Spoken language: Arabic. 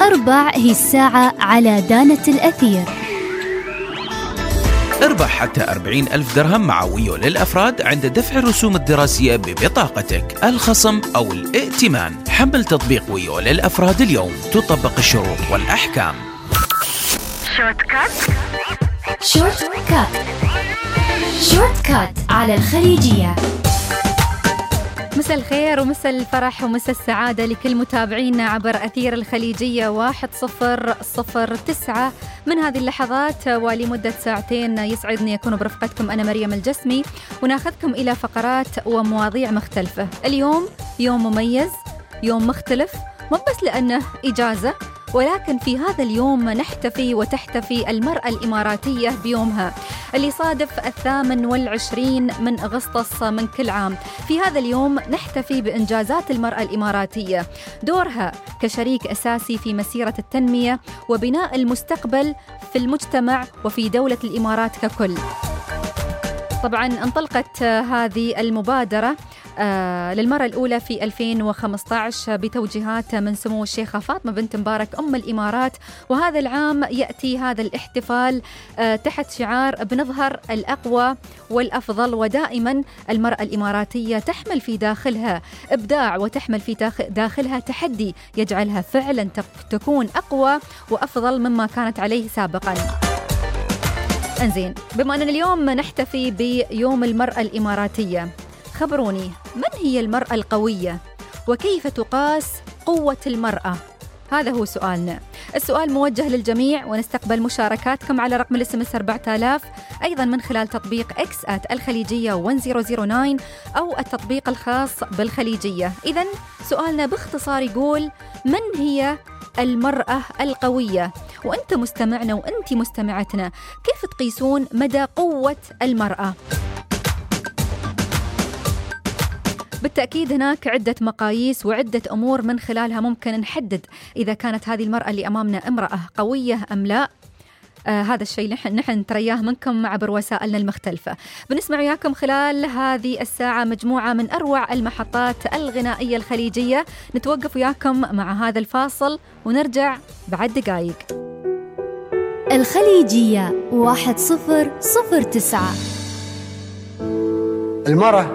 4 هي الساعة على دانة الأثير. اربح حتى 40,000 درهم مع ويو للأفراد عند دفع الرسوم الدراسية ببطاقتك، الخصم أو الائتمان. حمل تطبيق ويو للأفراد اليوم، تطبق الشروط والأحكام. شورت كات على الخليجية. مساء الخير ومساء الفرح ومساء السعادة لكل متابعينا عبر أثير الخليجية 1009 من هذه اللحظات، ولمدة ساعتين يسعدني أكون برفقتكم أنا مريم الجسمي، وناخذكم إلى فقرات ومواضيع مختلفة. اليوم يوم مميز، يوم مختلف، مو بس لأنه إجازة، ولكن في هذا اليوم نحتفي وتحتفي المرأة الإماراتية بيومها اللي صادف 28 من أغسطس من كل عام. في هذا اليوم نحتفي بإنجازات المرأة الإماراتية، دورها كشريك أساسي في مسيرة التنمية وبناء المستقبل في المجتمع وفي دولة الإمارات ككل. طبعاً انطلقت هذه المبادرة للمرة الأولى في 2015 بتوجيهات من سمو الشيخة فاطمة بنت مبارك أم الإمارات، وهذا العام يأتي هذا الاحتفال تحت شعار بنظهر الأقوى والأفضل. ودائما المرأة الإماراتية تحمل في داخلها إبداع وتحمل في داخلها تحدي يجعلها فعلا تكون أقوى وأفضل مما كانت عليه سابقا. انزين، بما أن اليوم نحتفي بيوم المرأة الإماراتية، خبروني من هي المرأة القوية وكيف تقاس قوة المرأة؟ هذا هو سؤالنا. السؤال موجه للجميع، ونستقبل مشاركاتكم على رقم الاس ام اس 4000، أيضا من خلال تطبيق اكس @الخليجية 1009 أو التطبيق الخاص بالخليجية. إذن سؤالنا باختصار يقول: من هي المرأة القوية؟ وأنت مستمعنا وأنت مستمعتنا، كيف تقيسون مدى قوة المرأة؟ بالتأكيد هناك عدة مقاييس وعدة أمور من خلالها ممكن نحدد إذا كانت هذه المرأة اللي أمامنا امرأة قوية أم لا. هذا الشيء نحن نترياه منكم عبر وسائلنا المختلفة. بنسمع وياكم خلال هذه الساعة مجموعة من أروع المحطات الغنائية الخليجية. نتوقف وياكم مع هذا الفاصل ونرجع بعد دقائق. الخليجية 1009. المرأة